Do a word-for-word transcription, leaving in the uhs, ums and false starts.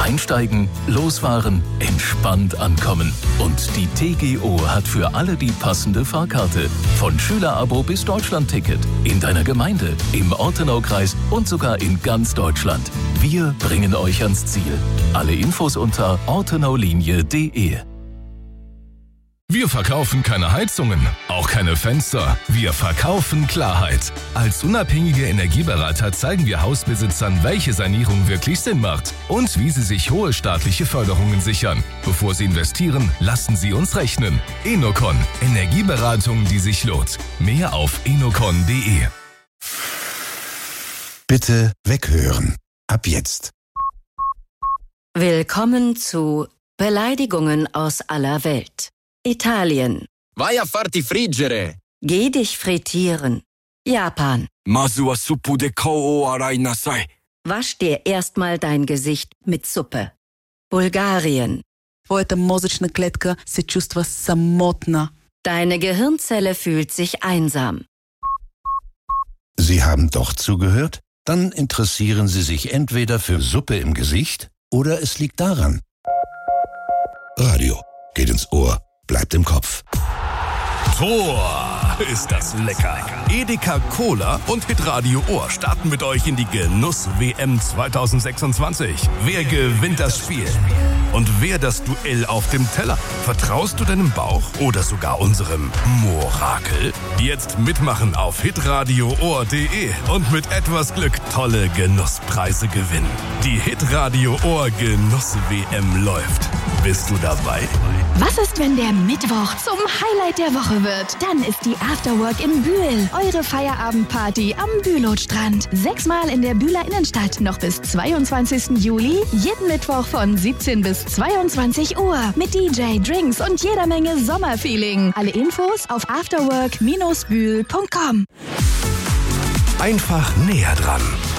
Einsteigen, losfahren, entspannt ankommen. Und die T G O hat für alle die passende Fahrkarte. Von Schülerabo bis Deutschlandticket. In deiner Gemeinde, im Ortenaukreis und sogar in ganz Deutschland. Wir bringen euch ans Ziel. Alle Infos unter ortenaulinie punkt de. Wir verkaufen keine Heizungen, auch keine Fenster. Wir verkaufen Klarheit. Als unabhängige Energieberater zeigen wir Hausbesitzern, welche Sanierung wirklich Sinn macht und wie sie sich hohe staatliche Förderungen sichern. Bevor sie investieren, lassen sie uns rechnen. Enocon, Energieberatung, die sich lohnt. Mehr auf enocon punkt de. Bitte weghören. Ab jetzt. Willkommen zu Beleidigungen aus aller Welt. Italien. Vai a farti friggere. Geh dich frittieren. Japan. Masu wa suppu de kou o arai nasai. Wasch dir erstmal dein Gesicht mit Suppe. Bulgarien. Твоята мозъчна клетка се чувства самотна. Deine Gehirnzelle fühlt sich einsam. Sie haben doch zugehört? Dann interessieren Sie sich entweder für Suppe im Gesicht oder es liegt daran. Radio geht ins Ohr, bleibt im Kopf. Tor, ist das lecker. Edeka Cola und Hitradio Ohr starten mit euch in die Genuss-W M zwanzig sechsundzwanzig. Wer gewinnt das Spiel? Und wer das Duell auf dem Teller? Vertraust du deinem Bauch oder sogar unserem Morakel? Jetzt mitmachen auf hitradio ohr punkt de und mit etwas Glück tolle Genusspreise gewinnen. Die Hitradio Ohr Genuss-W M läuft. Bist du dabei? Was ist, wenn der Mittwoch zum Highlight der Woche wird? Dann ist die Afterwork in Bühl. Eure Feierabendparty am Bülowstrand. Sechsmal in der Bühler Innenstadt. Noch bis zweiundzwanzigsten Juli. Jeden Mittwoch von siebzehn bis zweiundzwanzig Uhr. Mit D J, Drinks und jeder Menge Sommerfeeling. Alle Infos auf afterwork Bindestrich bühl Punkt com. Einfach näher dran.